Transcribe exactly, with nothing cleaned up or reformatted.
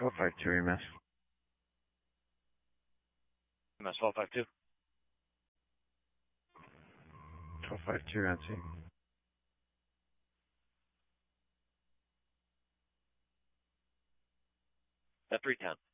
twelve five two E M S. E M S twelve five two. twelve five two on scene. At three ten.